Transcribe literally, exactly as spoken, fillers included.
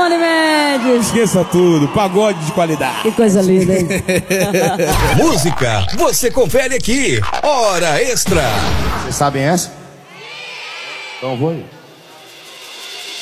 Simone Mendes. Esqueça tudo, pagode de qualidade. Que coisa linda, hein? Música, você confere aqui. Hora Extra. Vocês sabem essa? Então vou ir.